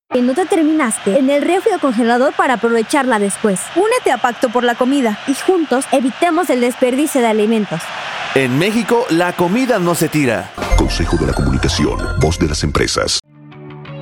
que no te terminaste en el refri o congelador para aprovecharla después. Únete a Pacto por la Comida y juntos evitemos el desperdicio de alimentos. En México, la comida no se tira. Consejo de la Comunicación, voz de las empresas.